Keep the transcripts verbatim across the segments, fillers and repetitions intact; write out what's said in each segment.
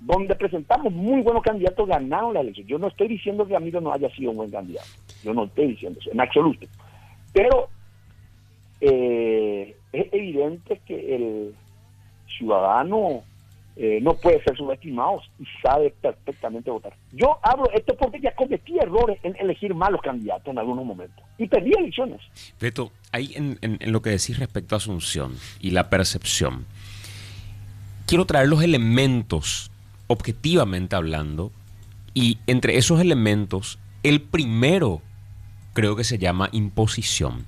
donde presentamos muy buenos candidatos, ganaron la elección. Yo no estoy diciendo que Camilo no haya sido un buen candidato, yo no estoy diciendo eso, en absoluto. Pero eh, es evidente que el ciudadano eh, no puede ser subestimado y sabe perfectamente votar. Yo hablo esto porque ya cometí errores en elegir malos candidatos en algunos momentos y perdí elecciones. Beto, ahí en, en, en lo que decís respecto a Asunción y la percepción, quiero traer los elementos, objetivamente hablando, y entre esos elementos, el primero creo que se llama imposición.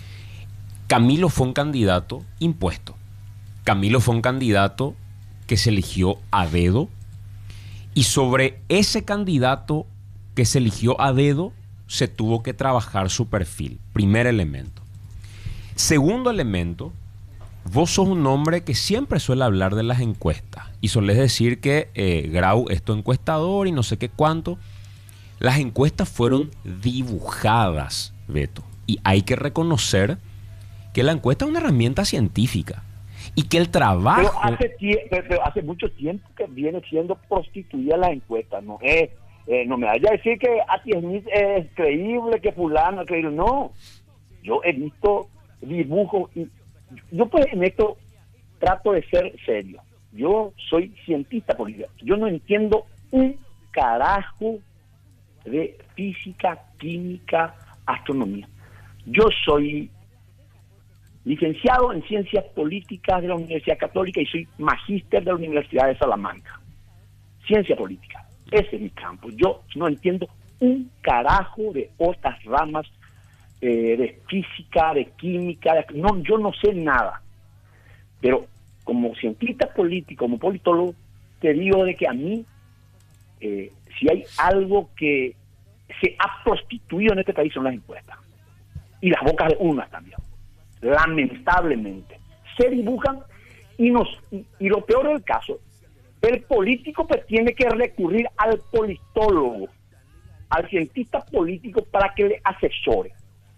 Camilo fue un candidato impuesto. Camilo fue un candidato que se eligió a dedo, y sobre ese candidato que se eligió a dedo se tuvo que trabajar su perfil. Primer elemento. Segundo elemento, vos sos un hombre que siempre suele hablar de las encuestas y solés decir que eh, Grau es tu encuestador y no sé qué cuánto. Las encuestas fueron dibujadas, Beto, y hay que reconocer que la encuesta es una herramienta científica y que el trabajo... Pero hace, tie pero hace mucho tiempo que viene siendo prostituida la encuesta, ¿no? Eh, eh, no me vaya a decir que Ati Smith es creíble, que fulano es creíble. No, yo he visto dibujos y yo pues en esto trato de ser serio. Yo soy cientista político. Yo no entiendo un carajo de física, química, astronomía. Yo soy licenciado en Ciencias Políticas de la Universidad Católica y soy magíster de la Universidad de Salamanca. Ciencia política, ese es mi campo. Yo no entiendo un carajo de otras ramas eh, de física, de química, de, no, yo no sé nada. Pero como cientista político, como politólogo, te digo de que a mí, eh, si hay algo que se ha prostituido en este país son las encuestas. Y las bocas de unas también. Lamentablemente se dibujan y nos y, y lo peor del caso, el político pues tiene que recurrir al politólogo, al cientista político para que le asesore,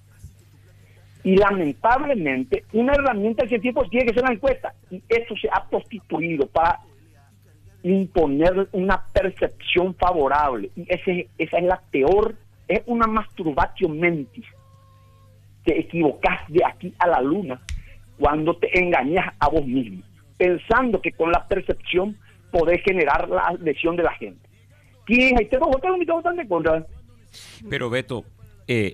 y lamentablemente una herramienta del científico tiene que ser la encuesta, y esto se ha prostituido para imponer una percepción favorable, y ese, esa es la peor, es una masturbatio mentis. Te equivocas de aquí a la luna cuando te engañas a vos mismo, pensando que con la percepción podés generar la adhesión de la gente. ¿Quién? Ahí te lo votan, me votan de contra. Pero Beto, eh,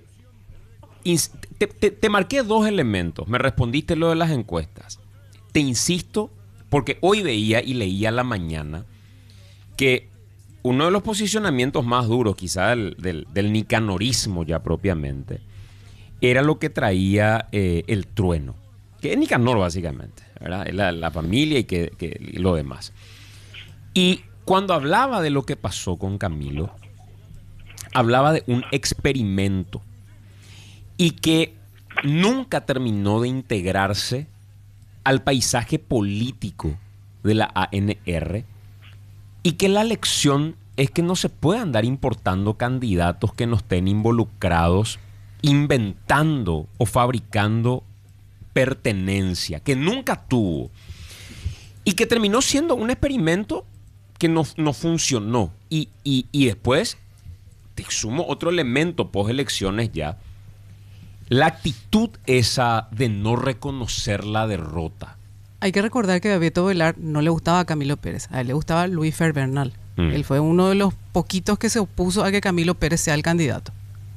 te, te, te marqué dos elementos. Me respondiste lo de las encuestas. Te insisto, porque hoy veía y leía a la mañana que uno de los posicionamientos más duros, quizá del, del, del nicanorismo ya propiamente, era lo que traía eh, el trueno, que es Nicanor básicamente, ¿verdad? La, la familia y, que, que, y lo demás. Y cuando hablaba de lo que pasó con Camilo, hablaba de un experimento y que nunca terminó de integrarse al paisaje político de la A N R, y que la lección es que no se puede andar importando candidatos que no estén involucrados inventando o fabricando pertenencia, que nunca tuvo, y que terminó siendo un experimento que no, no funcionó. Y, y, y después te sumo otro elemento post elecciones ya, la actitud esa de no reconocer la derrota. Hay que recordar que a Beto Velar no le gustaba a Camilo Pérez, a él le gustaba Luis Fer Bernal. Mm. Él fue uno de los poquitos que se opuso a que Camilo Pérez sea el candidato.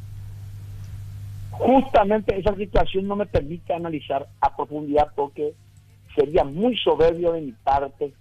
Justamente esa situación no me permite analizar a profundidad, porque sería muy soberbio de mi parte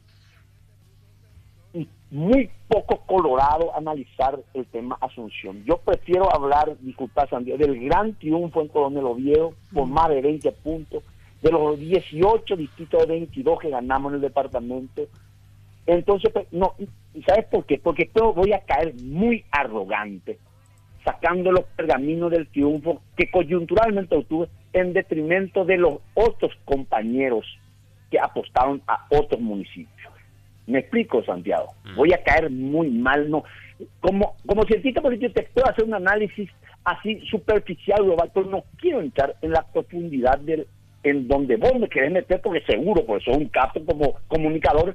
y muy poco colorado analizar el tema Asunción. Yo prefiero hablar, disculpa Santiago, del gran triunfo en Coronel Oviedo por más de veinte puntos, de los dieciocho distritos de veintidós que ganamos en el departamento. Entonces, pues, no, ¿sabes por qué? Porque todo voy a caer muy arrogante, sacando los pergaminos del triunfo que coyunturalmente obtuve en detrimento de los otros compañeros que apostaron a otros municipios. ¿Me explico, Santiago? Voy a caer muy mal. No, como, como cientista político te puedo hacer un análisis así superficial, global, pero no quiero entrar en la profundidad del, en donde vos me querés meter, porque seguro, porque sos un capo como comunicador,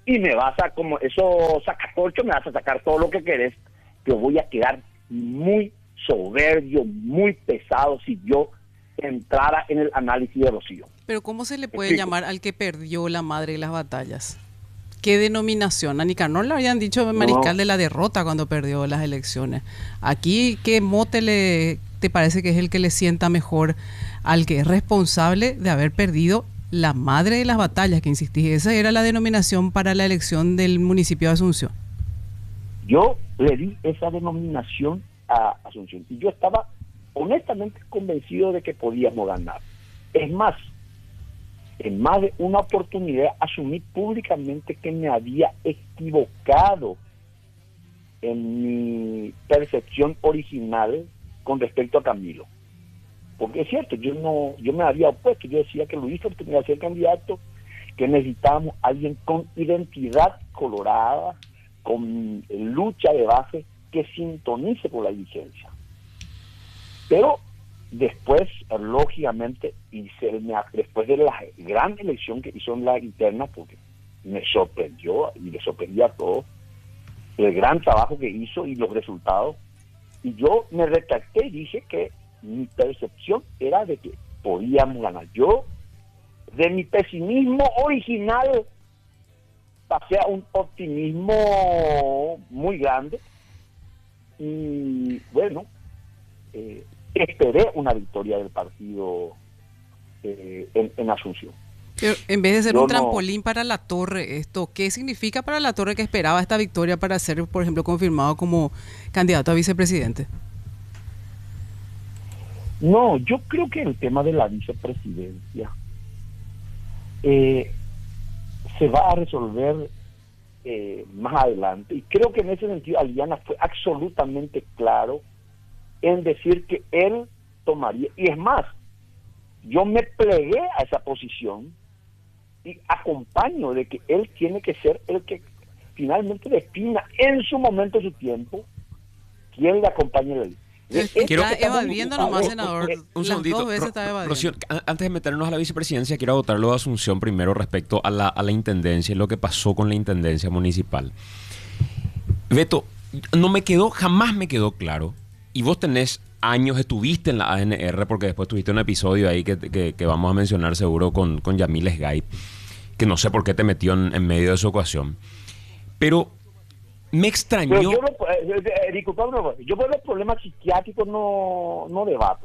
y me vas a, como eso sacacorcho, me vas a sacar todo lo que querés, pero voy a quedar muy soberbio, muy pesado si yo entrara en el análisis de Rocío. Pero ¿cómo se le puede Explico. llamar al que perdió la madre de las batallas? ¿Qué denominación? A Nicanor le habían dicho mariscal No. de la derrota cuando perdió las elecciones. Aquí, ¿qué mote le, te parece que es el que le sienta mejor al que es responsable de haber perdido la madre de las batallas? Que insistís, esa era la denominación para la elección del municipio de Asunción. Yo le di esa denominación a Asunción y yo estaba honestamente convencido de que podíamos ganar. Es más, en más de una oportunidad asumí públicamente que me había equivocado en mi percepción original con respecto a Camilo. Porque es cierto, yo no, yo me había opuesto, yo decía que Luis tenía que ser candidato, que necesitábamos alguien con identidad colorada, con lucha de base, que sintonice por la dirigencia. Pero después, lógicamente, hice, después de la gran elección que hizo en la interna, porque me sorprendió y le sorprendió a todos el gran trabajo que hizo y los resultados, y yo me retracté y dije que mi percepción era de que podíamos ganar. Yo, de mi pesimismo original, pasé a un optimismo muy grande y bueno, eh, esperé una victoria del partido eh, en, en Asunción. Pero en vez de ser Yo un no- trampolín para la Torre, esto, ¿qué significa para la Torre que esperaba esta victoria para ser, por ejemplo, confirmado como candidato a vicepresidente? No, yo creo que el tema de la vicepresidencia eh, se va a resolver eh, más adelante, y creo que en ese sentido Aliana fue absolutamente claro en decir que él tomaría, y es más, yo me plegué a esa posición y acompaño de que él tiene que ser el que finalmente defina en su momento, su tiempo, quién le acompaña a él. Está Quiero- evadiendo nomás, senador. Un Las segundito. dos veces Ro- está evadiendo. Rocío, a- antes de meternos a la vicepresidencia, quiero agotar lo de Asunción primero respecto a la, a la intendencia y lo que pasó con la intendencia municipal. Beto, no me quedó, jamás me quedó claro, y vos tenés años, estuviste en la A N R, porque después tuviste un episodio ahí que, que- que vamos a mencionar seguro con, con Yamil Esgay, que no sé por qué te metió en, en medio de su ecuación. Pero me extrañó... Pero yo, no, eh, eh, disculpame, yo por los problemas psiquiátricos no, no debato.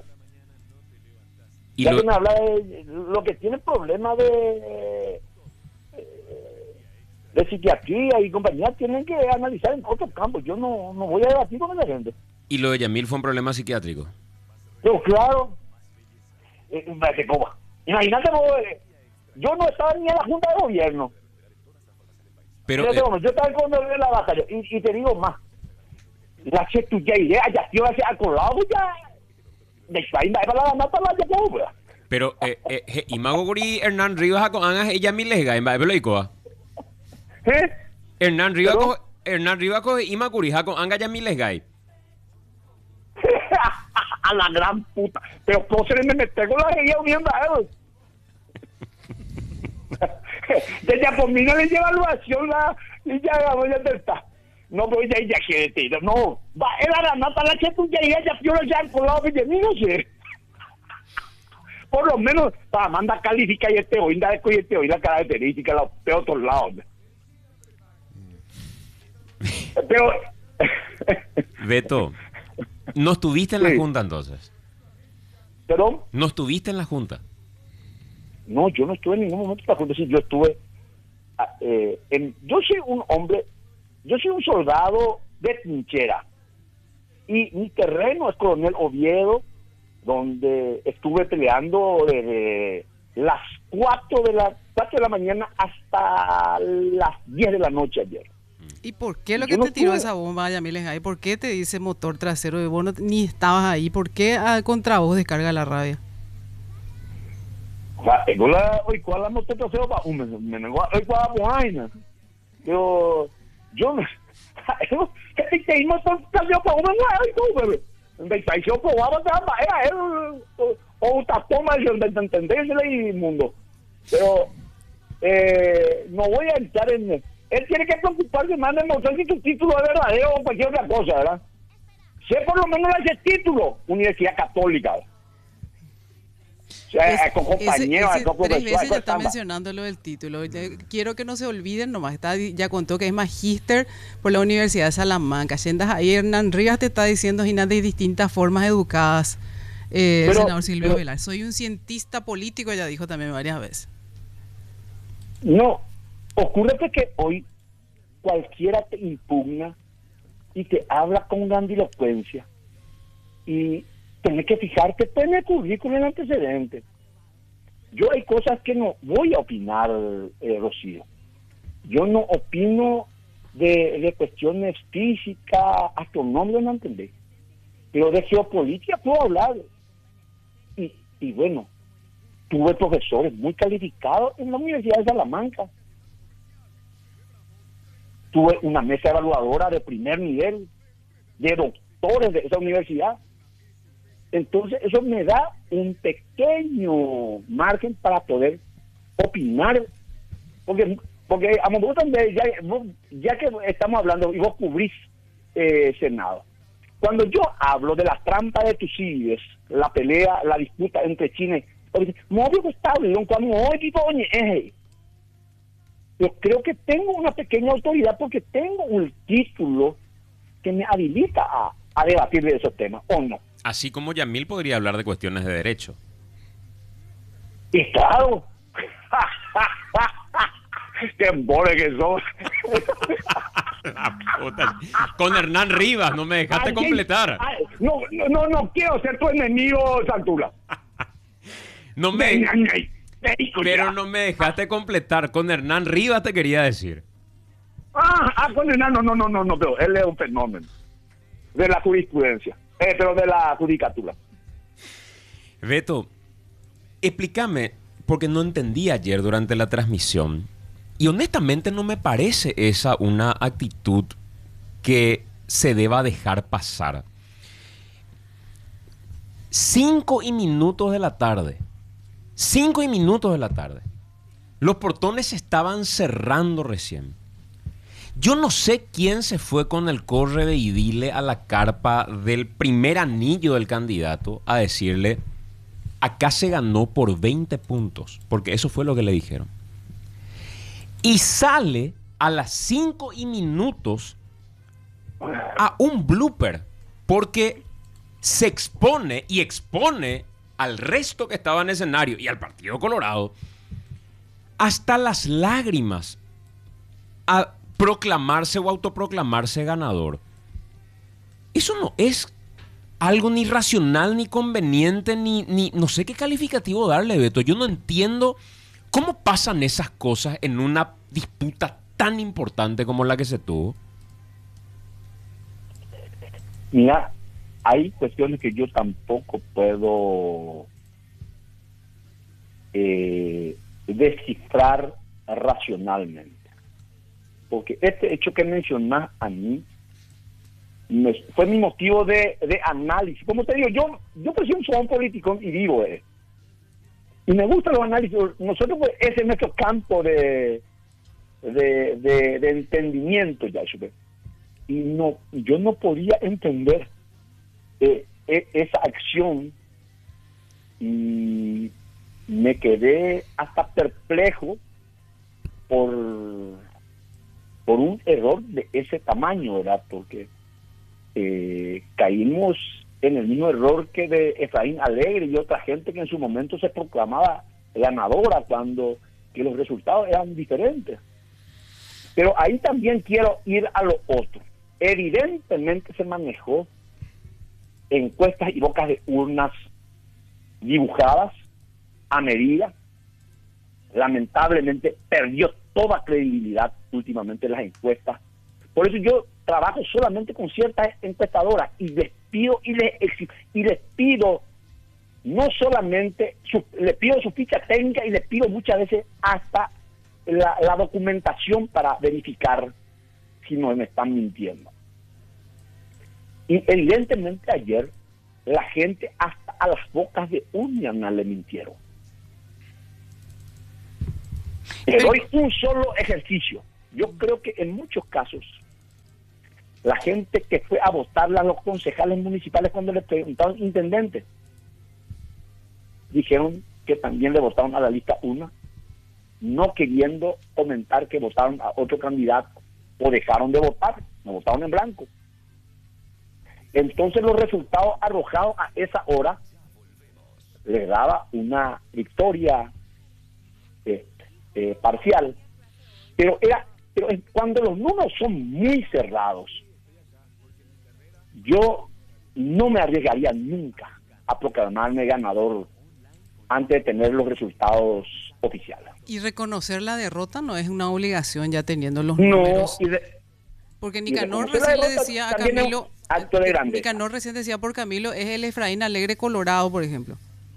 y Ya lo- que me habla de lo que tiene problemas de, eh, de psiquiatría y compañía, tienen que analizar en otros campos. Yo no, no voy a debatir con la gente. y lo de Yamil fue un problema psiquiátrico. Pero claro, eh, me- ¿cómo? Imagínate, vos, eh, yo no estaba ni en la Junta de Gobierno. Pero, Fíjate, eh, bueno, yo estaba cuando de la batalla, y, y te digo más, la que tu ya idea, ya tío, hacia al colado, ya, de ahí me va la nata, la ya obra. pero, eh, eh, je- Imago Guri Hernán Rivas con Angas y Yamil Esgay, en Babelo Icoa. ¿Eh? Hernán Rivas Pero- con Hernán Rivas con Ima Curija con Anga Yamil Esgay. A la gran puta. Pero ¿cómo se me mete con la guía uniendo a él? Desde a por mí no le lleva evaluación la y ya voy a intentar. No voy a ir ya quiere tiro. No, va era la nata la que tú ya ya ya yo ya por lado de mí no sé. Por lo menos para manda califica y este hoy da y este hoy la característica la de otros lados. Pero Beto, no estuviste en la Sí. junta entonces. pero No estuviste en la junta. no, yo no estuve en ningún momento para decir, yo estuve ah, eh, en, yo soy un hombre, yo soy un soldado de trinchera y mi terreno es Coronel Oviedo, donde estuve peleando desde las cuatro de la cuatro de la mañana hasta las diez de la noche ayer. ¿Y por qué lo Yo que no te tiró pude. esa bomba, Yamil Esgay? ¿Por qué te dice motor trasero de vos no, ni estabas ahí? ¿Por qué ah, contra vos descarga la rabia? O sea, tengo la, hoy cuál la moto trasero para un me me negó hoy cuál la vaina. Yo yo no que te te moto trasero para un hoy tú bebé. Me pareció probaba para era él o un tapón más de entenderse y mundo. Pero eh, no voy a entrar en él tiene que preocuparse más de demostrar si tu título es verdadero o cualquier otra cosa, ¿verdad? Sé por lo menos ese título, Universidad Católica. O sea, Es- con compañeros, ese- ese con tres profesores, veces ya con está estampa. mencionando lo del título. Ya- Quiero que no se olviden nomás. Está, di- ya contó que es magíster por la Universidad de Salamanca. Yendas ahí, Hernán Rivas te está diciendo, Gina, de distintas formas educadas. Eh, el Pero- senador Silvio pero- Velar. Soy un cientista político, ya dijo también varias veces. No, ocurre que, que hoy cualquiera te impugna y te habla con grandilocuencia y tenés que fijarte pues, en el currículum, en el antecedente. Yo hay cosas que no voy a opinar, eh, Rocío. Yo no opino de, de cuestiones físicas, astronómicas, no entendés. Pero de geopolítica puedo hablar. Y, y bueno, tuve profesores muy calificados en la Universidad de Salamanca. Tuve una mesa evaluadora de primer nivel, de doctores de esa universidad. Entonces, eso me da un pequeño margen para poder opinar. Porque, porque a vos también, ya, vos- ya que estamos hablando y vos cubrís eh, Senado, cuando yo hablo de la trampa de Tucídides, la pelea, la disputa entre China y... Móvil estable, cuando hoy tipo, oye, eh, yo creo que tengo una pequeña autoridad porque tengo un título que me habilita a, a debatir de esos temas, ¿o no? Así como Yamil podría hablar de cuestiones de derecho. Y claro, qué embole que sos. La puta. Con Hernán Rivas, no me dejaste Ay, completar. ay, no, no, no, no quiero ser tu enemigo, Santula. No me, Ay, ay, ay, ay, pero ya. no me dejaste completar. Con Hernán Rivas te quería decir. Ah, ah, con el no, no, no, no, no, pero él es un fenómeno de la jurisprudencia, eh, pero de la judicatura. Beto, explícame, porque no entendí ayer durante la transmisión. Y honestamente no me parece esa una actitud que se deba dejar pasar. Cinco y minutos de la tarde. Cinco y minutos de la tarde. Los portones se estaban cerrando recién. Yo no sé quién se fue con el corre de idile a la carpa del primer anillo del candidato a decirle, acá se ganó por veinte puntos, porque eso fue lo que le dijeron. Y sale a las cinco y minutos a un blooper, porque se expone y expone al resto que estaba en el escenario y al Partido Colorado hasta las lágrimas a proclamarse o autoproclamarse ganador. Eso no es algo ni racional, ni conveniente, ni, ni no sé qué calificativo darle, Beto. Yo no entiendo cómo pasan esas cosas en una disputa tan importante como la que se tuvo. Mira, hay cuestiones que yo tampoco puedo eh, descifrar racionalmente. Porque este hecho que mencionás a mí me, fue mi motivo de, de análisis. Como te digo, yo yo pues, soy un político y digo eh, y me gustan los análisis. Nosotros, pues, ese es nuestro campo de de, de, de entendimiento, ya. Y no, yo no podía entender eh, eh, esa acción y me quedé hasta perplejo por por un error de ese tamaño, ¿verdad? Porque eh, caímos en el mismo error que de Efraín Alegre y otra gente que en su momento se proclamaba ganadora cuando que los resultados eran diferentes. Pero ahí también quiero ir a lo otro. Evidentemente se manejó encuestas y bocas de urnas dibujadas a medida. Lamentablemente perdió toda credibilidad últimamente las encuestas. Por eso yo trabajo solamente con ciertas encuestadoras y les pido y les exijo, y les pido no solamente su, les pido su ficha técnica y les pido muchas veces hasta la, la documentación para verificar si no me están mintiendo. Y evidentemente ayer la gente hasta a las bocas de urna le mintieron. Te doy un solo ejercicio. yo creo que en muchos casos, la gente que fue a votarle a los concejales municipales cuando les preguntaron intendentes, dijeron que también le votaron a la lista una, no queriendo comentar que votaron a otro candidato o dejaron de votar, no votaron en blanco. Entonces los resultados arrojados a esa hora les daba una victoria eh, eh, parcial, pero era pero cuando los números son muy cerrados, yo no me arriesgaría nunca a proclamarme ganador antes de tener los resultados oficiales. Y reconocer la derrota no es una obligación ya teniendo los no, números. Y de, Porque y Nicanor reconocer recién la le derrota decía a también es Camilo, un acto de grandeza. Nicanor recién decía por Camilo, es el Efraín Alegre Colorado, por ejemplo.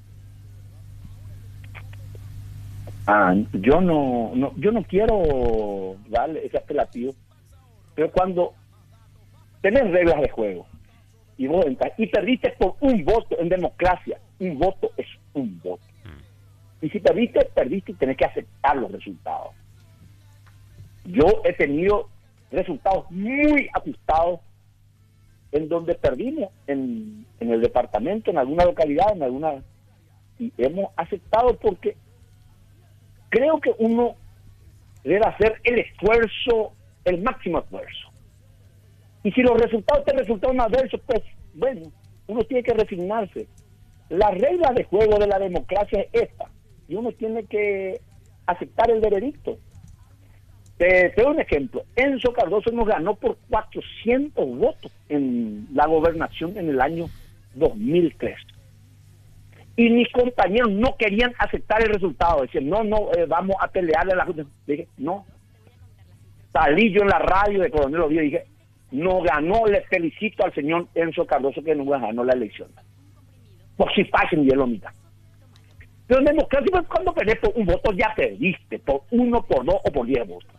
Ah, yo no, no, yo no quiero darle ese apelativo, pero cuando tenés reglas de juego y vos entras y perdiste por un voto en democracia, un voto es un voto. Y si perdiste, perdiste y tenés que aceptar los resultados. Yo he tenido resultados muy ajustados en donde perdimos en, en el departamento, en alguna localidad, en alguna, y hemos aceptado porque creo que uno debe hacer el esfuerzo, el máximo esfuerzo. Y si los resultados te resultaron adversos, pues, bueno, uno tiene que resignarse. La regla de juego de la democracia es esta, y uno tiene que aceptar el veredicto. Te, te doy un ejemplo. Enzo Cardoso nos ganó por cuatrocientos votos en la gobernación en el año dos mil tres. Y mis compañeros no querían aceptar el resultado. Decían, no, no, eh, vamos a pelearle a la Junta. Dije, no. Salí yo en la radio de Coronel Oviedo y dije, no ganó, le felicito al señor Enzo Cardoso que no ganó la elección. Por si pasen y es lo mitad. Pero en democracia, pues, cuando perdés por un voto, ya perdiste, por uno, por dos o por diez votos.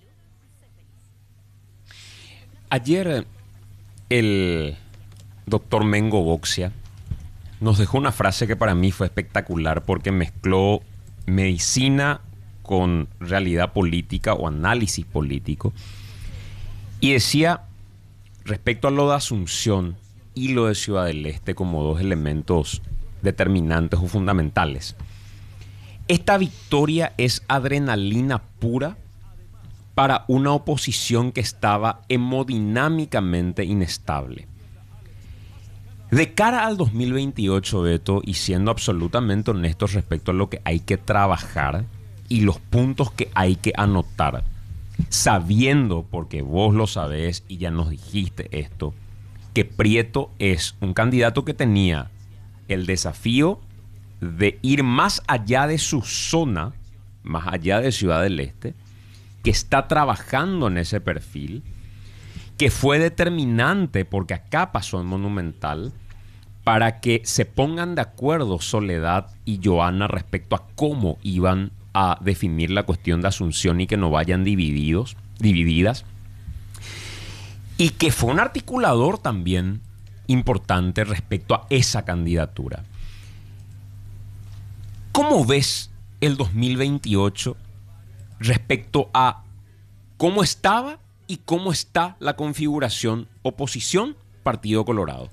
Ayer el doctor Mengo Boxia nos dejó una frase que para mí fue espectacular porque mezcló medicina con realidad política o análisis político. Y decía, respecto a lo de Asunción y lo de Ciudad del Este como dos elementos determinantes o fundamentales, esta victoria es adrenalina pura para una oposición que estaba hemodinámicamente inestable. De cara al dos mil veintiocho, Beto, y siendo absolutamente honestos respecto a lo que hay que trabajar y los puntos que hay que anotar, sabiendo, porque vos lo sabés y ya nos dijiste esto, que Prieto es un candidato que tenía el desafío de ir más allá de su zona, más allá de Ciudad del Este, que está trabajando en ese perfil, que fue determinante porque acá pasó en Monumental para que se pongan de acuerdo Soledad y Joana respecto a cómo iban a definir la cuestión de Asunción y que no vayan divididos, divididas, y que fue un articulador también importante respecto a esa candidatura. ¿Cómo ves el dos mil veintiocho respecto a cómo estaba y cómo está la configuración oposición Partido Colorado?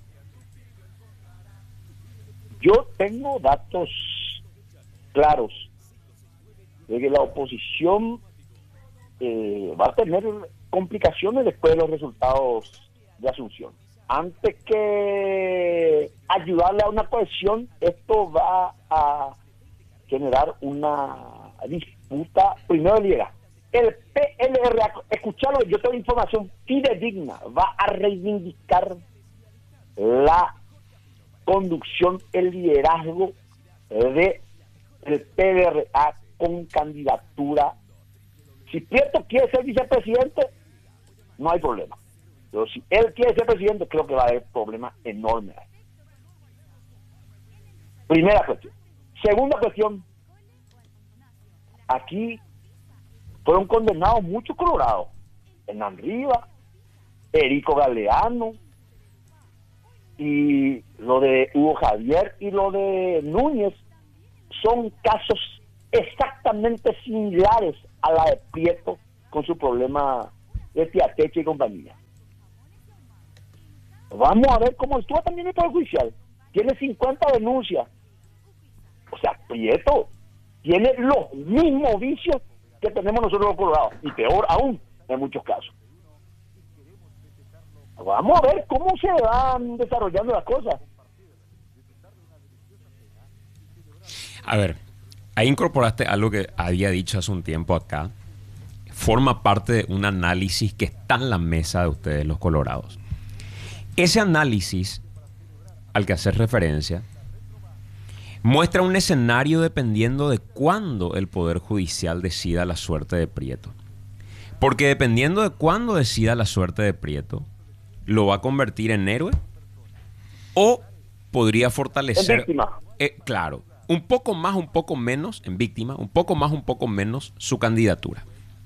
Yo tengo datos claros de que la oposición eh, va a tener complicaciones después de los resultados de Asunción. Antes que ayudarle a una cohesión, esto va a generar una disputa primero de liderazgo. El P L R A, escucharlo, yo tengo información fidedigna, va a reivindicar la conducción, el liderazgo de el P L R A con candidatura. Si Prieto quiere ser vicepresidente, no hay problema. Pero si él quiere ser presidente, creo que va a haber problemas enormes. Primera cuestión. Segunda cuestión. Aquí fueron condenados muchos colorados. Hernán Rivas, Erico Galeano, y lo de Hugo Javier y lo de Núñez son casos exactamente similares a la de Prieto con su problema de Tiateche y compañía. Vamos a ver cómo estuvo también el Poder Judicial. Tiene cincuenta denuncias. O sea, Prieto tiene los mismos vicios que tenemos nosotros los colorados, y peor aún en muchos casos. Vamos a ver cómo se van desarrollando las cosas. A ver, ahí incorporaste algo que había dicho hace un tiempo acá. Forma parte de un análisis que está en la mesa de ustedes, los colorados. Ese análisis al que haces referencia muestra un escenario dependiendo de cuándo el Poder Judicial decida la suerte de Prieto. Porque dependiendo de cuándo decida la suerte de Prieto, lo va a convertir en héroe o podría fortalecer... En víctima. Eh, claro, un poco más, un poco menos, en víctima, un poco más, un poco menos su candidatura.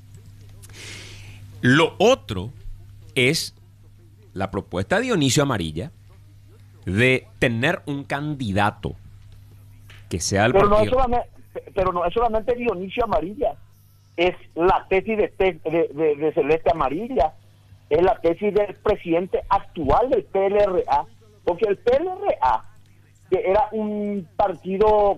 Lo otro es la propuesta de Dionisio Amarilla de tener un candidato que sea el pero partido. No es solamente, pero no es solamente Dionisio Amarilla, es la tesis de, de, de, de Celeste Amarilla, es la tesis del presidente actual del P L R A, porque el P L R A, que era un partido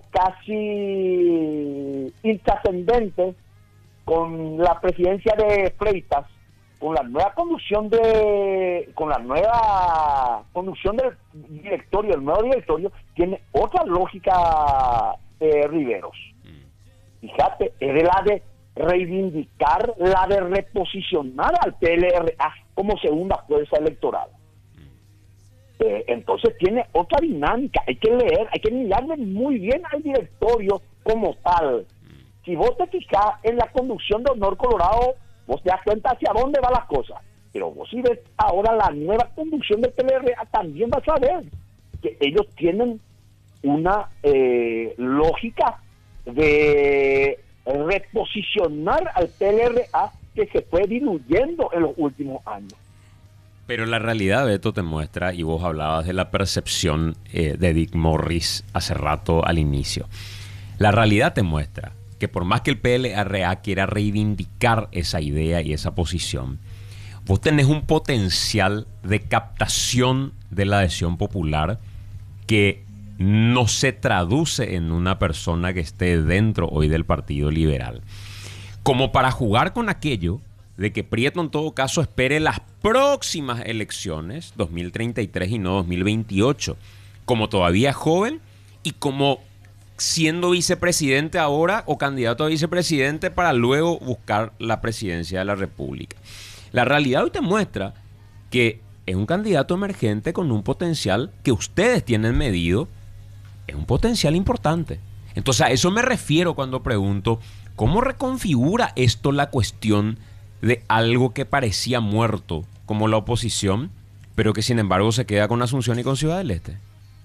casi intrascendente con la presidencia de Freitas, con la nueva conducción de con la nueva conducción del directorio, el nuevo directorio tiene otra lógica, eh, Riveros. Fíjate, es de la de reivindicar, la de reposicionar al P L R A como segunda fuerza electoral. Eh, entonces tiene otra dinámica, hay que leer, hay que mirarle muy bien al directorio como tal. Si vos te fijas en la conducción de Honor Colorado, vos te das cuenta hacia dónde van las cosas. Pero vos si ves ahora la nueva conducción del P L R A, también vas a ver que ellos tienen una eh, lógica de reposicionar al P L R A que se fue diluyendo en los últimos años. Pero la realidad, Beto, te muestra, y vos hablabas de la percepción eh, de Dick Morris hace rato al inicio. La realidad te muestra que por más que el P L R A quiera reivindicar esa idea y esa posición, vos tenés un potencial de captación de la adhesión popular que no se traduce en una persona que esté dentro hoy del Partido Liberal. Como para jugar con aquello de que Prieto en todo caso espere las próximas elecciones, dos mil treinta y tres y no dos mil veintiocho, como todavía joven y como siendo vicepresidente ahora o candidato a vicepresidente para luego buscar la presidencia de la República. La realidad hoy te muestra que es un candidato emergente con un potencial que ustedes tienen medido, es un potencial importante. Entonces a eso me refiero cuando pregunto, ¿cómo reconfigura esto la cuestión de algo que parecía muerto como la oposición, pero que sin embargo se queda con Asunción y con Ciudad del Este?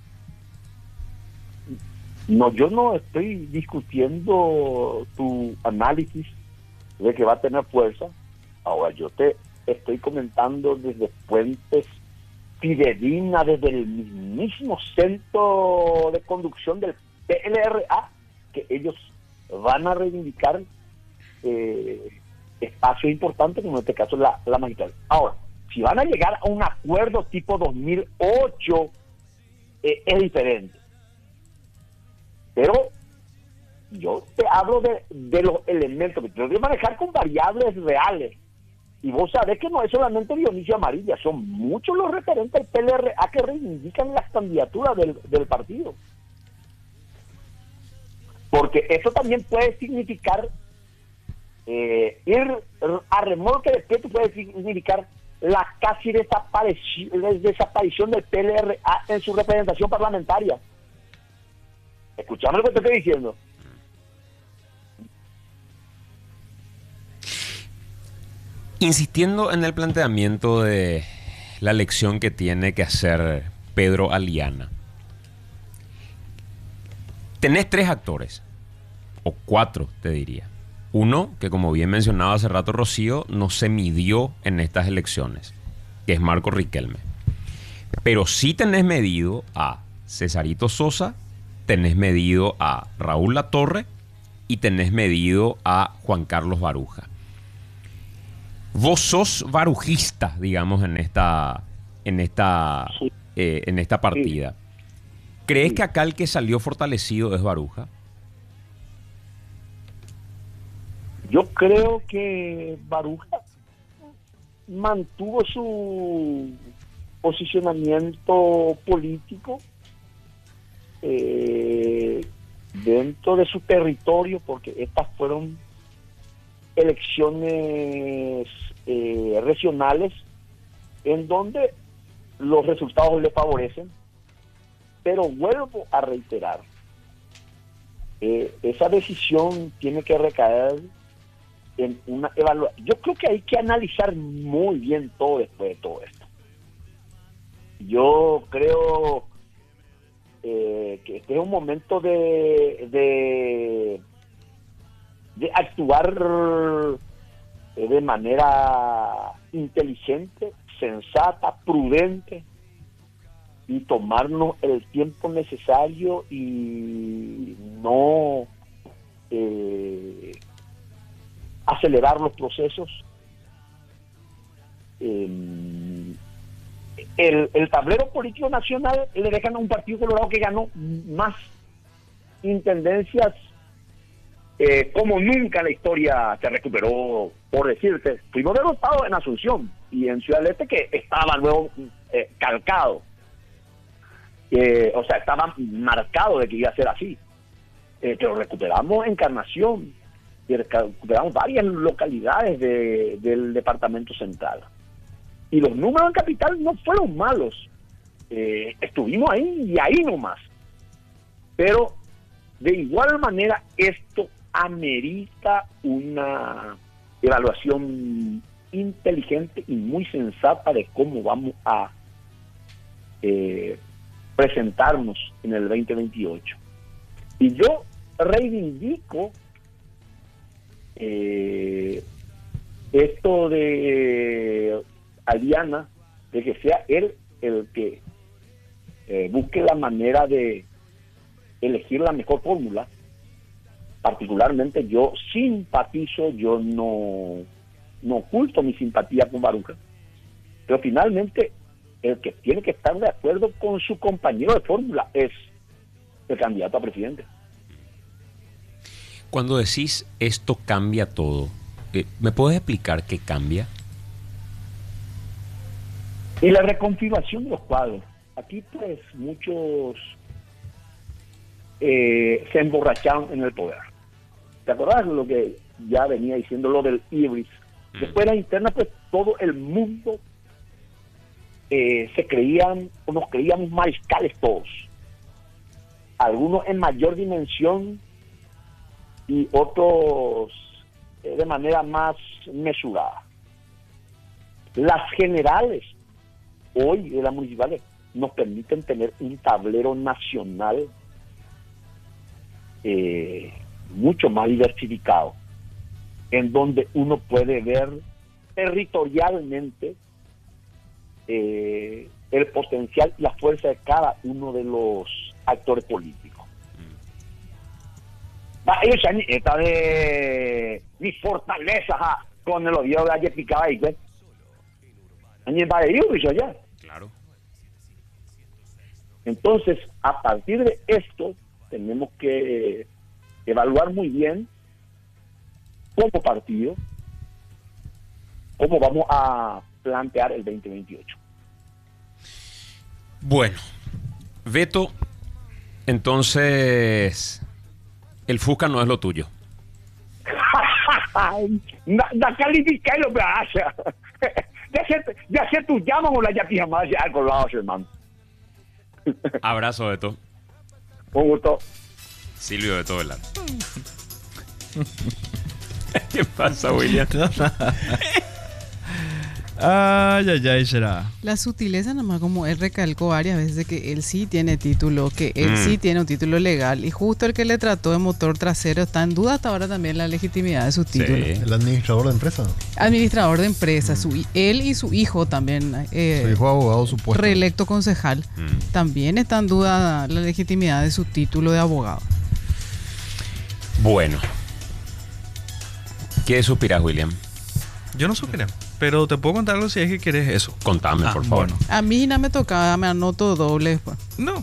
No, yo no estoy discutiendo tu análisis de que va a tener fuerza. Ahora, yo te estoy comentando desde fuentes fidedignas, desde el mismo centro de conducción del P L R A, que ellos van a reivindicar eh, espacios importantes, como en este caso la, la magistral. Ahora, si van a llegar a un acuerdo tipo dos mil ocho, eh, es diferente. Pero yo te hablo de, de los elementos que tengo que manejar con variables reales. Y vos sabés que no es solamente Dionisio Amarilla, son muchos los referentes del P L R A que reivindican las candidaturas del, del partido. Porque eso también puede significar, eh, ir a remolque de Prieto puede significar la casi desaparición, desaparición del P L R A en su representación parlamentaria. Escuchame lo que te estoy diciendo. Insistiendo en el planteamiento de la elección que tiene que hacer Pedro Aliana, tenés tres actores, o cuatro te diría. Uno, que como bien mencionaba hace rato Rocío, no se midió en estas elecciones, que es Marco Riquelme. Pero sí tenés medido a Cesarito Sosa, tenés medido a Raúl Latorre y tenés medido a Juan Carlos Baruja. Vos sos barujista, digamos, en esta, en esta, Sí. eh, en esta partida. ¿Crees Sí. que acá el que salió fortalecido es Baruja? Yo creo que Baruja mantuvo su posicionamiento político eh, dentro de su territorio, porque estas fueron elecciones eh, regionales en donde los resultados le favorecen, pero vuelvo a reiterar, eh, esa decisión tiene que recaer en una evaluación. Yo creo que hay que analizar muy bien todo después de todo esto. Yo creo eh, que este es un momento de de, de actuar eh, de manera inteligente, sensata, prudente, y tomarnos el tiempo necesario y no eh, acelerar los procesos. Eh, el, el tablero político nacional le dejan a un partido colorado que ganó más intendencias eh, como nunca en la historia se recuperó, por decirte. Fuimos derrotados en Asunción y en Ciudad del Este, que estaba luego eh, calcado. Eh, o sea, estaba marcado de que iba a ser así. Eh, pero recuperamos Encarnación y recuperamos varias localidades de, del departamento central. Y los números en capital no fueron malos. Eh, estuvimos ahí y ahí nomás. Pero de igual manera esto amerita una evaluación inteligente y muy sensata de cómo vamos a eh, presentarnos en el veinte veintiocho. Y yo reivindico eh, esto de Aliana, de que sea él el que eh, busque la manera de elegir la mejor fórmula. Particularmente yo simpatizo, yo no, no oculto mi simpatía con Baruja, pero finalmente el que tiene que estar de acuerdo con su compañero de fórmula es el candidato a presidente. Cuando decís esto cambia todo, eh, ¿me puedes explicar qué cambia? Y la reconfiguración de los cuadros. Aquí pues muchos eh, se emborracharon en el poder. ¿Te acordás de lo que ya venía diciendo, lo del Ibris? Mm. Después de la interna, pues todo el mundo eh, se creían, o nos creíamos mariscales todos. Algunos en mayor dimensión y otros eh, de manera más mesurada. Las generales hoy de las municipales nos permiten tener un tablero nacional eh, mucho más diversificado, en donde uno puede ver territorialmente eh, el potencial y la fuerza de cada uno de los actores políticos. Va, ellos ya ni- esta de mi fortaleza ja, con el odio de ayer picaba y pues ayer va de ellos ya. Claro. Entonces, a partir de esto, tenemos que evaluar muy bien como partido cómo vamos a plantear el veinte veintiocho. Bueno, Beto, entonces el Fusca no es lo tuyo. Da, da calificar lo que hace. Ya se, ya se tu llaman o la ya pijamada ya al colado, hermano. Abrazo, Beto. Un gusto. Silvio Beto Velar. ¿Qué pasa, William? Ay, ay, ay, será. La sutileza, nomás como él recalcó varias veces de que él sí tiene título, que él Mm. sí tiene un título legal, y justo el que le trató de motor trasero está en duda hasta ahora también la legitimidad de su título. Sí. El administrador de empresa. Administrador de empresa, su, hi- él y su hijo también, eh, Su hijo abogado supuesto. reelecto concejal, Mm. también está en duda la legitimidad de su título de abogado. Bueno. ¿Qué suspiras, William? Yo no supiera. pero te puedo contar algo si es que querés eso. Contame, Ah, por favor. bueno. A mí no me tocaba, me anoto doble después. No,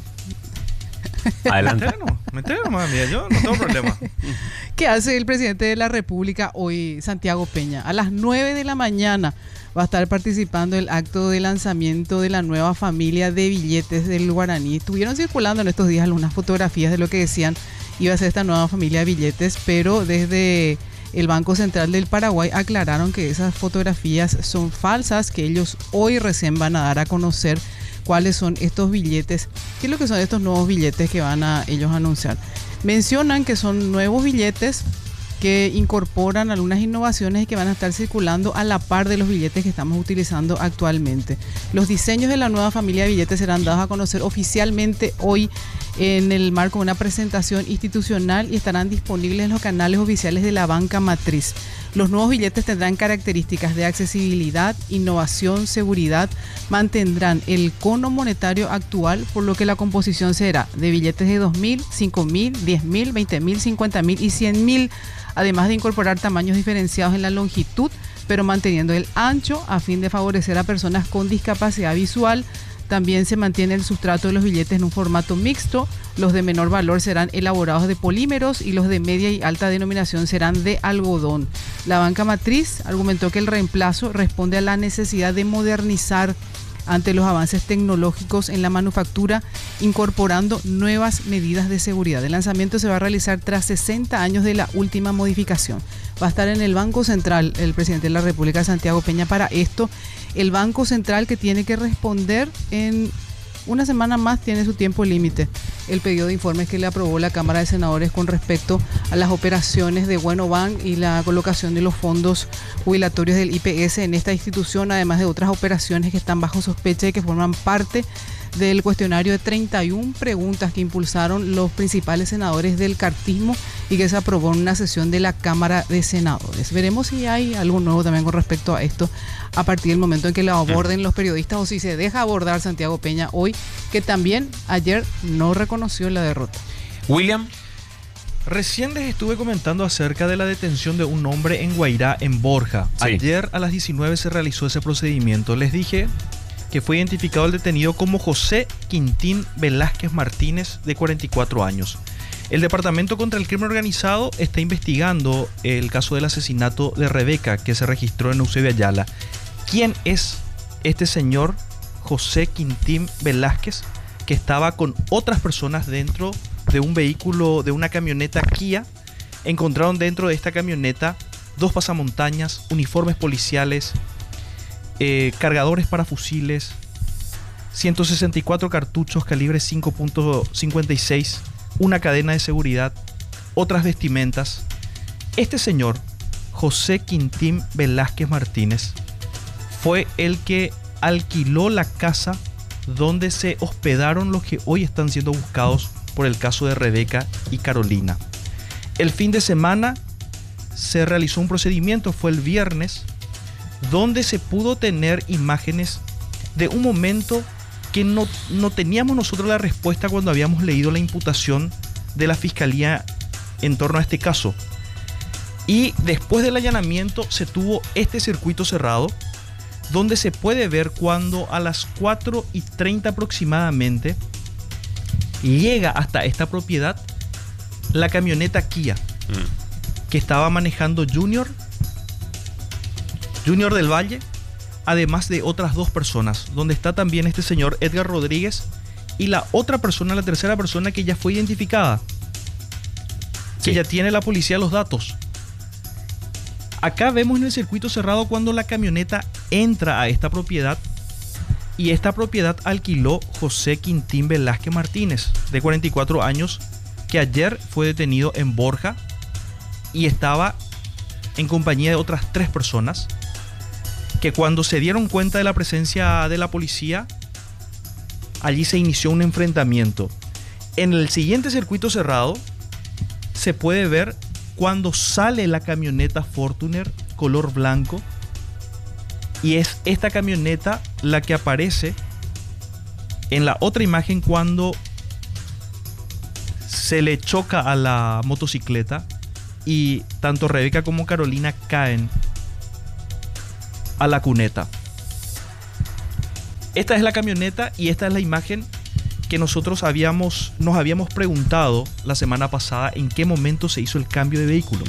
Adelante. metelo, metelo, nomás, mira, yo no tengo problema. ¿Qué hace el presidente de la República hoy, Santiago Peña? A las nueve de la mañana va a estar participando en el acto de lanzamiento de la nueva familia de billetes del Guaraní. Estuvieron circulando en estos días algunas fotografías de lo que decían iba a ser esta nueva familia de billetes, pero desde el Banco Central del Paraguay aclararon que esas fotografías son falsas, que ellos hoy recién van a dar a conocer cuáles son estos billetes, qué es lo que son estos nuevos billetes que van a ellos anunciar. Mencionan que son nuevos billetes que incorporan algunas innovaciones y que van a estar circulando a la par de los billetes que estamos utilizando actualmente. Los diseños de la nueva familia de billetes serán dados a conocer oficialmente hoy en el marco de una presentación institucional y estarán disponibles en los canales oficiales de la banca matriz. Los nuevos billetes tendrán características de accesibilidad, innovación, seguridad, mantendrán el cono monetario actual, por lo que la composición será de billetes de dos mil, cinco mil, diez mil, veinte mil, cincuenta mil y cien mil, además de incorporar tamaños diferenciados en la longitud, pero manteniendo el ancho a fin de favorecer a personas con discapacidad visual. También se mantiene el sustrato de los billetes en un formato mixto. Los de menor valor serán elaborados de polímeros y los de media y alta denominación serán de algodón. La banca matriz argumentó que el reemplazo responde a la necesidad de modernizar ante los avances tecnológicos en la manufactura, incorporando nuevas medidas de seguridad. El lanzamiento se va a realizar tras sesenta años de la última modificación. Va a estar en el Banco Central el presidente de la República, Santiago Peña, para esto. El Banco Central, que tiene que responder en una semana más, tiene su tiempo límite. El pedido de informes que le aprobó la Cámara de Senadores con respecto a las operaciones de Bueno Bank y la colocación de los fondos jubilatorios del I P S en esta institución, además de otras operaciones que están bajo sospecha y que forman parte del cuestionario de treinta y una preguntas que impulsaron los principales senadores del cartismo y que se aprobó en una sesión de la Cámara de Senadores. Veremos si hay algo nuevo también con respecto a esto a partir del momento en que lo aborden los periodistas o si se deja abordar Santiago Peña hoy, que también ayer no reconoció la derrota. William. Recién les estuve comentando acerca de la detención de un hombre en Guairá, en Borja. Sí. Ayer a las diecinueve se realizó ese procedimiento. Les dije que fue identificado el detenido como José Quintín Velázquez Martínez, de cuarenta y cuatro años. El Departamento contra el Crimen Organizado está investigando el caso del asesinato de Rebeca, que se registró en Eusebio Ayala. ¿Quién es este señor José Quintín Velázquez, que estaba con otras personas dentro de un vehículo, de una camioneta Kia? Encontraron dentro de esta camioneta dos pasamontañas, uniformes policiales, eh, cargadores para fusiles, ciento sesenta y cuatro cartuchos calibre cinco punto cincuenta y seis, una cadena de seguridad, otras vestimentas. Este señor, José Quintín Velázquez Martínez, fue el que alquiló la casa donde se hospedaron los que hoy están siendo buscados por el caso de Rebeca y Carolina. El fin de semana se realizó un procedimiento, fue el viernes, donde se pudo tener imágenes de un momento que no, no teníamos nosotros la respuesta cuando habíamos leído la imputación de la Fiscalía en torno a este caso. Y después del allanamiento se tuvo este circuito cerrado, donde se puede ver cuando a las cuatro y treinta aproximadamente llega hasta esta propiedad la camioneta Kia mm. que estaba manejando Junior, Junior del Valle, además de otras dos personas, donde está también este señor Edgar Rodríguez y la otra persona, la tercera persona que ya fue identificada, que sí. ya tiene la policía los datos. Acá vemos en el circuito cerrado cuando la camioneta entra a esta propiedad, y esta propiedad alquiló José Quintín Velázquez Martínez, de cuarenta y cuatro años, que ayer fue detenido en Borja y estaba en compañía de otras tres personas, que cuando se dieron cuenta de la presencia de la policía, allí se inició un enfrentamiento. En el siguiente circuito cerrado se puede ver cuando sale la camioneta Fortuner color blanco, y es esta camioneta la que aparece en la otra imagen cuando se le choca a la motocicleta y tanto Rebeca como Carolina caen a la cuneta. Esta es la camioneta y esta es la imagen que nosotros habíamos, nos habíamos preguntado la semana pasada en qué momento se hizo el cambio de vehículo.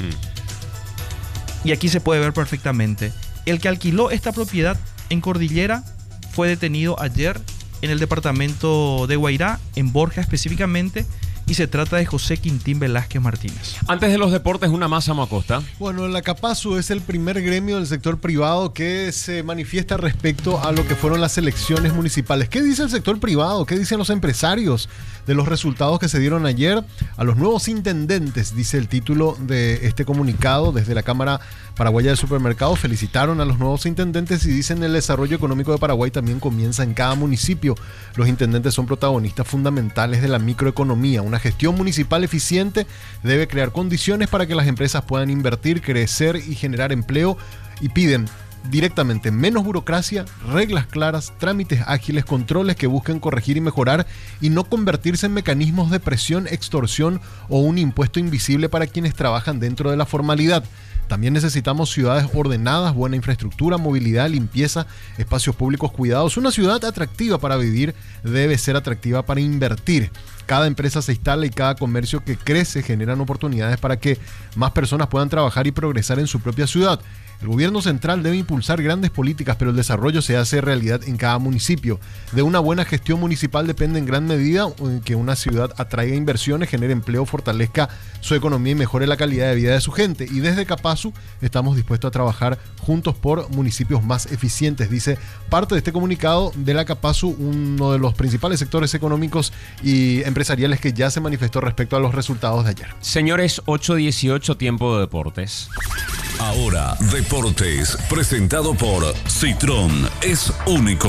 Mm. Y aquí se puede ver perfectamente. El que alquiló esta propiedad en Cordillera fue detenido ayer en el departamento de Guairá, en Borja específicamente, y se trata de José Quintín Velázquez Martínez. Antes de los deportes, una más, Samu Acosta. Bueno, la Capasu es el primer gremio del sector privado que se manifiesta respecto a lo que fueron las elecciones municipales. ¿Qué dice el sector privado? ¿Qué dicen los empresarios de los resultados que se dieron ayer? A los nuevos intendentes, dice el título de este comunicado desde la Cámara Paraguaya de Supermercados. Felicitaron a los nuevos intendentes y dicen el desarrollo económico de Paraguay también comienza en cada municipio. Los intendentes son protagonistas fundamentales de la microeconomía. Una gestión municipal eficiente debe crear condiciones para que las empresas puedan invertir, crecer y generar empleo, y piden directamente menos burocracia, reglas claras, trámites ágiles, controles que busquen corregir y mejorar y no convertirse en mecanismos de presión, extorsión o un impuesto invisible para quienes trabajan dentro de la formalidad. También necesitamos ciudades ordenadas, buena infraestructura, movilidad, limpieza, espacios públicos cuidados. Una ciudad atractiva para vivir debe ser atractiva para invertir. Cada empresa se instala y cada comercio que crece generan oportunidades para que más personas puedan trabajar y progresar en su propia ciudad. El gobierno central debe impulsar grandes políticas, pero el desarrollo se hace realidad en cada municipio. De una buena gestión municipal depende en gran medida que una ciudad atraiga inversiones, genere empleo, fortalezca su economía y mejore la calidad de vida de su gente. Y desde Capasu estamos dispuestos a trabajar juntos por municipios más eficientes, dice parte de este comunicado de la Capasu, uno de los principales sectores económicos y empresariales que ya se manifestó respecto a los resultados de ayer. Señores, ocho dieciocho, tiempo de deportes. Ahora, Deportes, presentado por Citrón, es único.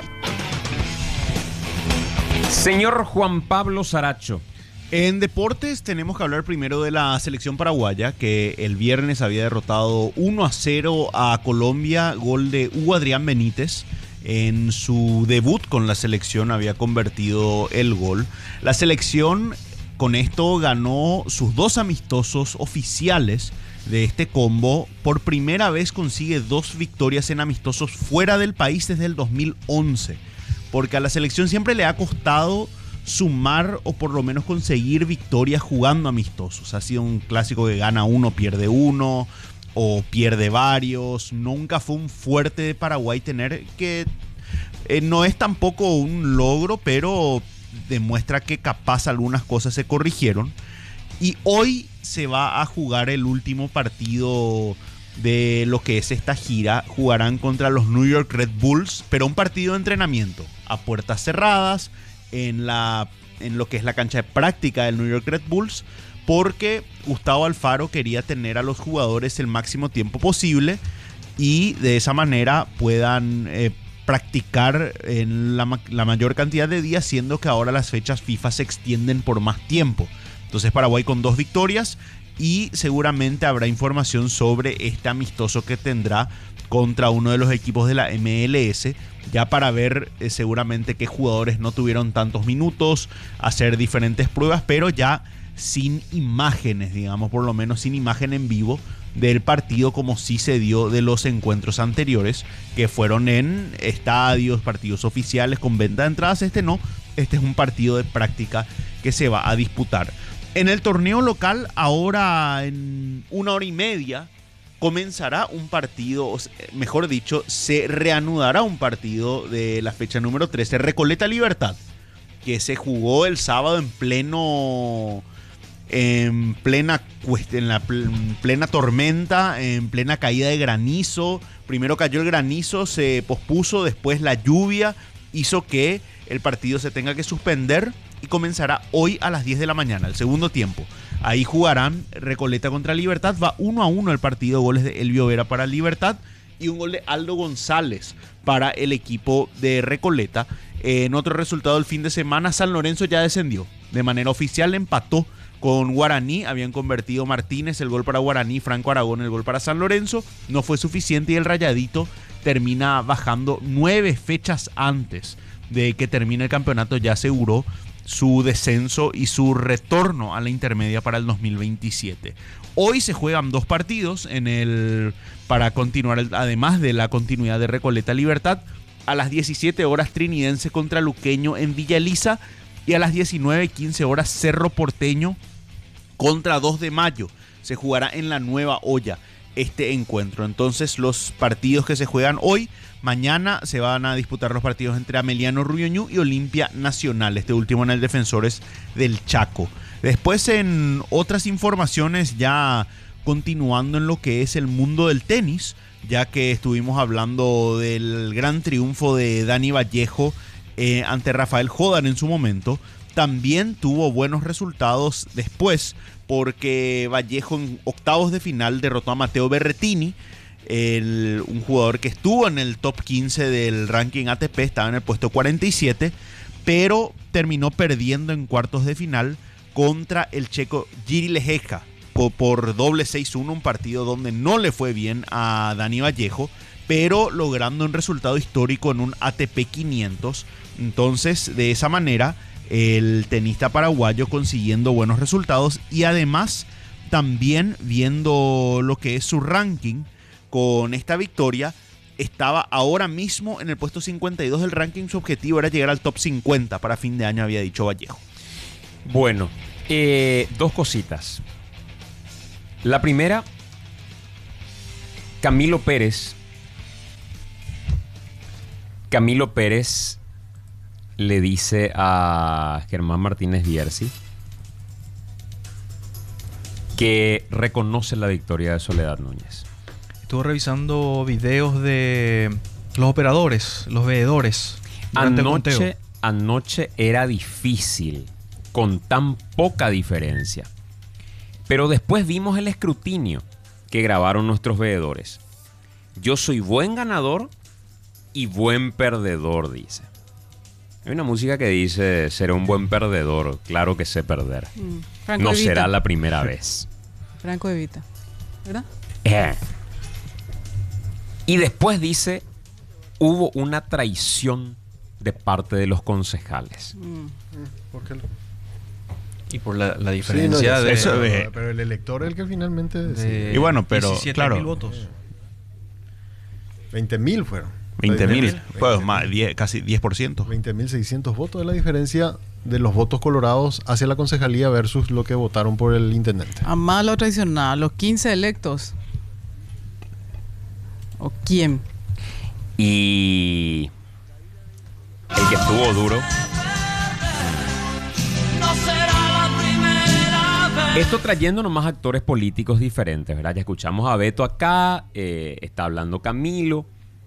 Señor Juan Pablo Saracho. En deportes tenemos que hablar primero de la selección paraguaya, que el viernes había derrotado uno a cero a Colombia, gol de Hugo Adrián Benítez. En su debut con la selección había convertido el gol. La selección con esto ganó sus dos amistosos oficiales de este combo. Por primera vez consigue dos victorias en amistosos fuera del país desde el dos mil once, porque a la selección siempre le ha costado sumar o por lo menos conseguir victorias jugando amistosos. Ha sido un clásico que gana uno, pierde uno o pierde varios. Nunca fue un fuerte de Paraguay tener, que eh, no es tampoco un logro, pero demuestra que capaz algunas cosas se corrigieron. Y hoy se va a jugar el último partido de lo que es esta gira. Jugarán contra los New York Red Bulls, pero un partido de entrenamiento a puertas cerradas en, la, en lo que es la cancha de práctica del New York Red Bulls, porque Gustavo Alfaro quería tener a los jugadores el máximo tiempo posible y de esa manera puedan eh, practicar en la, la mayor cantidad de días, siendo que ahora las fechas FIFA se extienden por más tiempo. Entonces Paraguay con dos victorias, y seguramente habrá información sobre este amistoso que tendrá contra uno de los equipos de la M L S, ya para ver eh, seguramente qué jugadores no tuvieron tantos minutos, hacer diferentes pruebas, pero ya sin imágenes, digamos, por lo menos sin imagen en vivo del partido, como sí se dio de los encuentros anteriores, que fueron en estadios, partidos oficiales con venta de entradas. Este no, este es un partido de práctica que se va a disputar. En el torneo local, ahora en una hora y media, comenzará un partido, o mejor dicho, se reanudará un partido de la fecha número trece, Recoleta Libertad, que se jugó el sábado en pleno, en plena, en la en plena tormenta, en plena caída de granizo. Primero cayó el granizo, se pospuso, después la lluvia hizo que el partido se tenga que suspender. Y comenzará hoy a las diez de la mañana, el segundo tiempo. Ahí jugarán Recoleta contra Libertad. Va uno a uno el partido, goles de Elvio Vera para Libertad y un gol de Aldo González para el equipo de Recoleta. En otro resultado del fin de semana, San Lorenzo ya descendió. De manera oficial empató con Guaraní. Habían convertido Martínez el gol para Guaraní, Franco Aragón el gol para San Lorenzo. No fue suficiente y el Rayadito termina bajando nueve fechas antes de que termine el campeonato. Ya aseguró su descenso y su retorno a la intermedia para el dos mil veintisiete. Hoy se juegan dos partidos en el para continuar, el, además de la continuidad de Recoleta Libertad. A las diecisiete horas Trinidense contra Luqueño en Villa Elisa y a las diecinueve quince horas Cerro Porteño contra dos de mayo. Se jugará en la Nueva Olla este encuentro. Entonces los partidos que se juegan hoy, mañana se van a disputar los partidos entre Ameliano Ruyoñú y Olimpia Nacional, este último en el Defensores del Chaco. Después, en otras informaciones, ya continuando en lo que es el mundo del tenis, ya que estuvimos hablando del gran triunfo de Dani Vallejo eh, ante Rafael Jodar en su momento, también tuvo buenos resultados después, porque Vallejo en octavos de final derrotó a Matteo Berrettini, el, un jugador que estuvo en el top quince del ranking A T P, estaba en el puesto cuarenta y siete, pero terminó perdiendo en cuartos de final contra el checo Jiri Lejeja por doble seis uno, un partido donde no le fue bien a Dani Vallejo, pero logrando un resultado histórico en un A T P quinientos. Entonces, de esa manera, el tenista paraguayo consiguiendo buenos resultados y además también viendo lo que es su ranking con esta victoria, estaba ahora mismo en el puesto cincuenta y dos del ranking. Su objetivo era llegar al top cincuenta para fin de año, había dicho Vallejo. Bueno, eh, dos cositas. La primera, Camilo Pérez. Camilo Pérez le dice a Germán Martínez Bierzi que reconoce la victoria de Soledad Núñez. Estuve revisando videos de los operadores, los veedores. Anoche, anoche era difícil con tan poca diferencia. Pero después vimos el escrutinio que grabaron nuestros veedores. Yo soy buen ganador y buen perdedor, dice. Hay una música que dice, seré un buen perdedor, claro que sé perder. Mm, no Evita. Será la primera vez. Franco Evita, ¿verdad? Eh. Y después dice, hubo una traición de parte de los concejales. Mm. ¿Por qué? Y por la, la diferencia sí, no, de, eso, de... Pero el elector es el que finalmente... De, y bueno, pero claro. mil votos. veinte mil fueron. veinte mil. Pues más, diez, casi diez por ciento. veinte mil seiscientos votos es la diferencia de los votos colorados hacia la concejalía versus lo que votaron por el intendente. A más lo tradicional, los quince electos. ¿O quién? Y el que estuvo duro. Esto trayéndonos más actores políticos diferentes, ¿verdad? Ya escuchamos a Beto acá, eh, está hablando Camilo.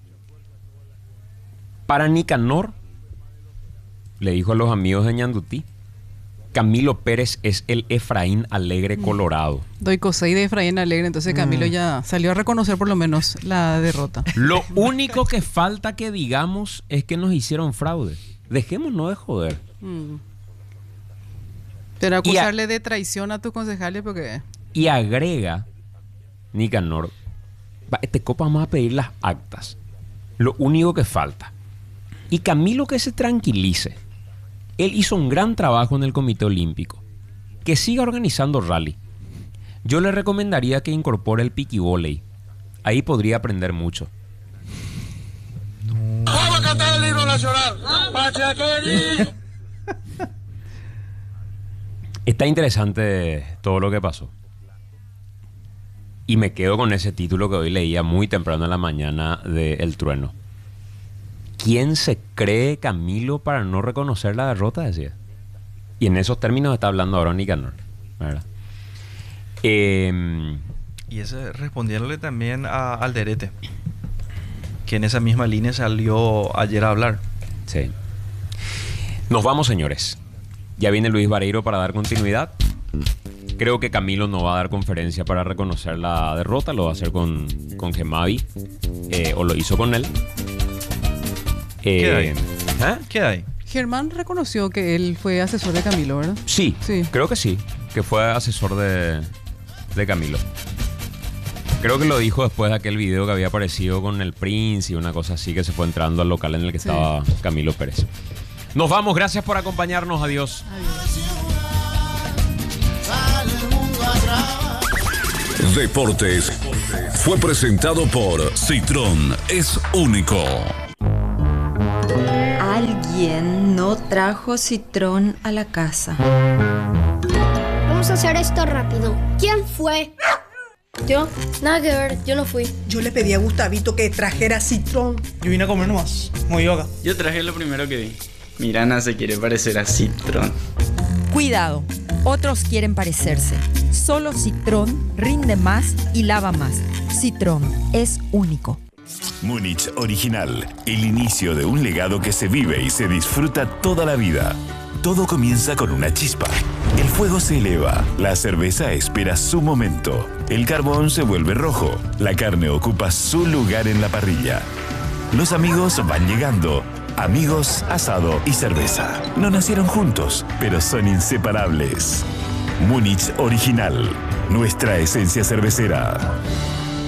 Para Nicanor, le dijo a los amigos de Ñandutí, Camilo Pérez es el Efraín Alegre Colorado. Doy cosey de Efraín Alegre, entonces Camilo mm. ya salió a reconocer por lo menos la derrota. Lo único que falta que digamos es que nos hicieron fraude. Dejémonos de joder. Mm. Pero acusarle a, de traición a tus concejales porque... Y agrega, Nicanor, este copa vamos a pedir las actas. Lo único que falta. Y Camilo que se tranquilice. Él hizo un gran trabajo en el Comité Olímpico. Que siga organizando rally. Yo le recomendaría que incorpore el piquivoley. Ahí podría aprender mucho. No. Vamos a cantar el himno nacional. Está interesante todo lo que pasó. Y me quedo con ese título que hoy leía muy temprano en la mañana de El Trueno. ¿Quién se cree Camilo para no reconocer la derrota? Decía. Y en esos términos está hablando ahora Nicanor, ¿verdad? Eh, y ese respondiéndole también a Alderete, que en esa misma línea salió ayer a hablar. Sí. Nos vamos, señores. Ya viene Luis Vareiro para dar continuidad. Creo que Camilo no va a dar conferencia para reconocer la derrota. Lo va a hacer con, con Gemavi. Eh, o lo hizo con él. Eh, ¿Qué hay? ¿eh? ¿Qué hay? Germán reconoció que él fue asesor de Camilo, ¿verdad? Sí, sí. Creo que sí. Que fue asesor de, de Camilo. Creo que lo dijo después de aquel video que había aparecido con el Prince y una cosa así, que se fue entrando al local en el que sí. estaba Camilo Pérez. Nos vamos, gracias por acompañarnos. Adiós. Deportes fue presentado por Citrón, es único. Alguien no trajo Citrón a la casa. Vamos a hacer esto rápido. ¿Quién fue? Yo, nada que ver, yo no fui. Yo le pedí a Gustavito que trajera Citrón. Yo vine a comer nomás, muy yoga. Yo traje lo primero que vi. Mirana se quiere parecer a Citrón. Cuidado, otros quieren parecerse. Solo Citrón rinde más y lava más. Citrón es único. Múnich Original, el inicio de un legado que se vive y se disfruta toda la vida. Todo comienza con una chispa. El fuego se eleva, la cerveza espera su momento, el carbón se vuelve rojo, la carne ocupa su lugar en la parrilla. Los amigos van llegando. Amigos, asado y cerveza. No nacieron juntos, pero son inseparables. Múnich Original, nuestra esencia cervecera.